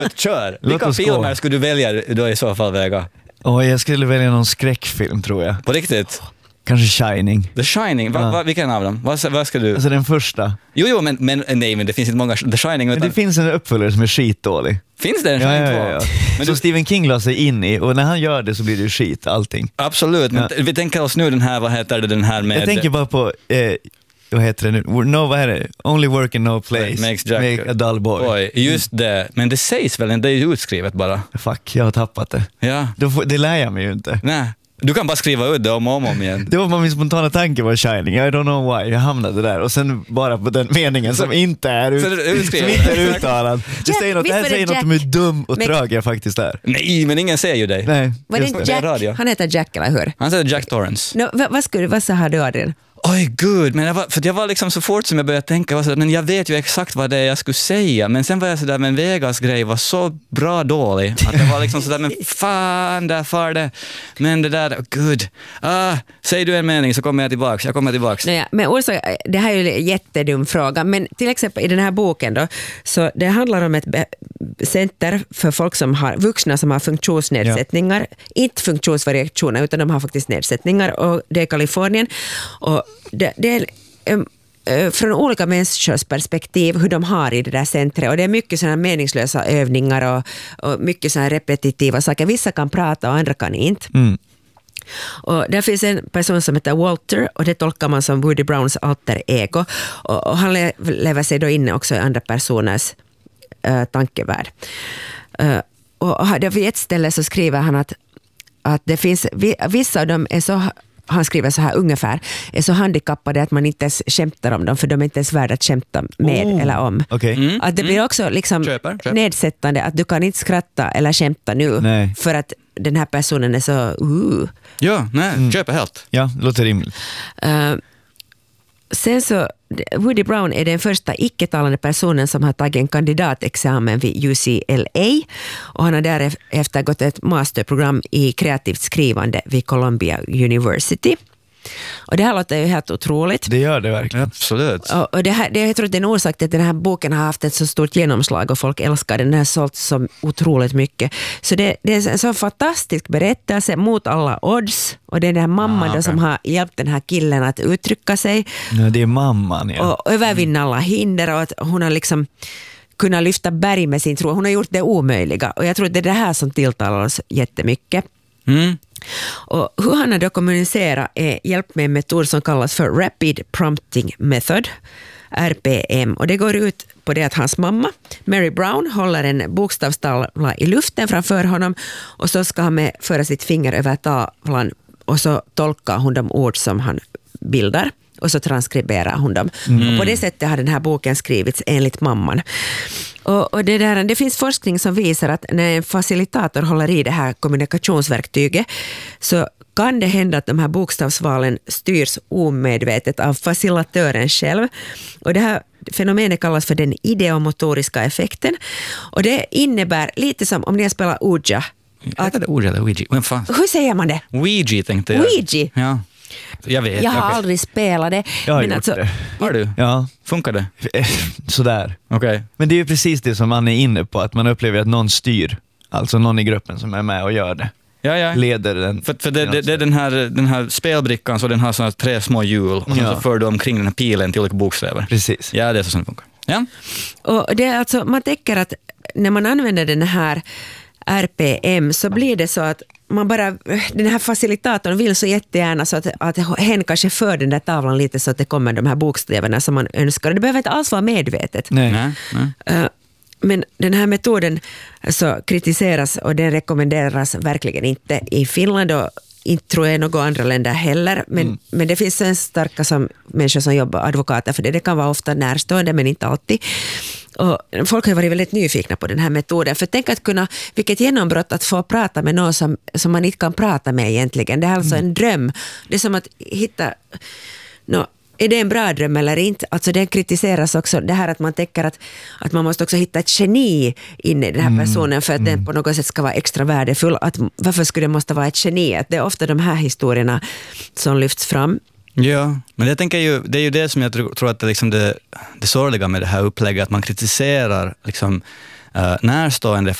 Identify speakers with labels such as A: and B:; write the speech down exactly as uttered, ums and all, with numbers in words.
A: Kör. Vilka filmer gå. Skulle du välja då i så fall, Vega?
B: Oh, jag skulle välja någon skräckfilm, tror jag.
A: På riktigt?
B: Kanske Shining.
A: The Shining, va,
B: ja.
A: va, vilken av dem? Vad, vad ska du?
B: Alltså den första.
A: Jo, jo, men, men nej, men det finns inte många The Shining. Utan...
B: Men det finns en uppföljare som är skitdålig.
A: Finns det en
B: ja,
A: Shining
B: ja,
A: två?
B: ja, ja.
A: Men
B: som
A: du...
B: Stephen King la sig in i, och när han gör det så blir det skit, allting.
A: Absolut, men
B: ja.
A: vi tänker oss nu den här, vad heter det, den här med...
B: Jag tänker bara på... Eh, vad heter det nu? No, vad är det? Only work in no place.
A: Makes Jack
B: Make a dull boy.
A: Oj, just det. Men det sägs väl, det är ju utskrivet bara.
B: Fuck, jag har tappat det.
A: Ja.
B: Får, det lär jag mig ju inte.
A: Nej, du kan bara skriva ut det om och om, om igen.
B: Det var min spontana tanke var Shining. I don't know why. Jag hamnade där. Och sen bara på den meningen som inte är, ut, som inte är uttalad. Det säger något, det här säger något om hur dum och trög jag faktiskt är.
A: Nej, men ingen ser ju dig.
B: Nej,
C: var det Jack? Han heter Jack, eller hur?
A: Han heter Jack Torrance.
C: No, vad, vad, skulle, vad sa här du, Adrian?
A: Oj gud, men jag var, för jag var liksom så fort som jag började tänka, var så, men jag vet ju exakt vad det är jag skulle säga, men sen var jag sådär, men Vegas grej var så bra dålig, att det var liksom sådär, men fan, där far det, men det där, oh, gud, ah, säg du en mening så kommer jag tillbaks, jag kommer tillbaks.
C: Naja, men orsak, det här är ju en jättedum fråga, men till exempel i den här boken då, så det handlar om ett center för folk som har, vuxna som har funktionsnedsättningar, ja. Inte funktionsvariationer, utan de har faktiskt nedsättningar, och det är Kalifornien, och det, det är um, uh, från olika människors perspektiv hur de har i det där centret, och det är mycket sådana meningslösa övningar och, och mycket sådana repetitiva saker. Vissa kan prata och andra kan inte. Mm. Och där finns en person som heter Walter, och det tolkar man som Woody Browns alter ego, och, och han le- lever sig då inne också i andra personers uh, tankevärld. Uh, och vid ett ställe så skriver han att, att det finns, vissa av dem är så, han skriver så här ungefär, är så handikappade att man inte ens skämtar om dem, för de är inte ens värda att skämta med oh, eller om.
B: Okay.
A: Mm,
C: att det blir också liksom
A: köper, köper. nedsättande
C: att du kan inte skratta eller skämta nu.
B: Nej.
C: För att den här personen är så uh.
A: Ja, nej, mm. köper helt.
B: Ja, det låter rimligt.
C: Uh, sen så Woody Brown är den första icke-talande personen som har tagit en kandidatexamen vid U C L A, och han har därefter gått ett masterprogram i kreativt skrivande vid Columbia University. Och det här låter ju helt otroligt.
B: Det gör det verkligen.
A: Absolut.
C: Och, och det här, det, jag tror att det är en orsak till att den här boken har haft ett så stort genomslag och folk älskar den. Den har sålt så otroligt mycket. Så det, det är en så fantastisk berättelse mot alla odds. Och det är den här mamman ah, okay. som har hjälpt den här killen att uttrycka sig.
B: Ja, det är mamman, ja.
C: Och övervinna alla hinder, och att hon har liksom kunnat lyfta berg med sin tro. Hon har gjort det omöjliga. Och jag tror att det är det här som tilltalar oss jättemycket.
A: Mm.
C: Och hur han har då kommunicerat är hjälp med en metod som kallas för Rapid Prompting Method, R P M, och det går ut på det att hans mamma Mary Brown håller en bokstavstavla i luften framför honom, och så ska han med föra sitt finger över tavlan, och så tolkar hon de ord som han bildar, och så transkriberar hon dem. Mm. Och på det sättet har den här boken skrivits enligt mamman. Och, och det, där, det finns forskning som visar att när en facilitator håller i det här kommunikationsverktyget, så kan det hända att de här bokstavsvalen styrs omedvetet av facilitatören själv. Och det här fenomenet kallas för den ideomotoriska effekten. Och det innebär lite som om ni spelar Ouija.
A: Att, det Ouija eller Ouija? Men fan.
C: Hur säger man det?
A: Ouija tänkte jag.
C: Ouija?
A: Ja. Jag vet.
C: Jag har
A: okay.
C: aldrig spelat det.
B: Jag har
C: men
B: gjort
C: alltså,
B: det.
A: Har du?
B: Ja.
A: Funkar det?
B: Sådär.
A: Okej. Okay.
B: Men det är ju precis det som man är inne på, att man upplever att någon styr. Alltså någon i gruppen som är med och gör det.
A: Ja, ja.
B: Leder den.
A: För, för det, det, det är den här, den här spelbrickan, så den har såna tre små hjul, och ja. Så för du omkring den här pilen till olika bokstäver.
B: Precis.
A: Ja, det är så som det funkar. Ja.
C: Och det är alltså, man tänker att när man använder den här R P M så blir det så att man bara, den här facilitatorn vill så jättegärna så att, att hen kanske för den där tavlan lite så att det kommer de här bokstäverna som man önskar. Det behöver inte alls vara medvetet.
B: Nej.
A: Nej, nej.
C: Uh, men den här metoden så kritiseras, och den rekommenderas verkligen inte i Finland, och inte tror jag i några andra länder heller. Men, mm. men det finns en starka som, människor som jobbar, advokater för det. Det kan vara ofta närstående, men inte alltid. Och folk har varit väldigt nyfikna på den här metoden. För tänk att kunna, vilket genombrott att få prata med någon som, som man inte kan prata med egentligen. Det är alltså mm. en dröm. Det är som att hitta... No, är det en bra dröm eller inte? Alltså den kritiseras också, det här att man tänker att, att man måste också hitta ett geni in i den här personen för att mm. den på något sätt ska vara extra värdefull. Att, varför skulle det måste vara ett geni? Att det är ofta de här historierna som lyfts fram.
A: Ja, men jag tänker ju, det är ju det som jag tror, tror att det, liksom det, det sorgliga med det här upplägget, att man kritiserar liksom uh, närstående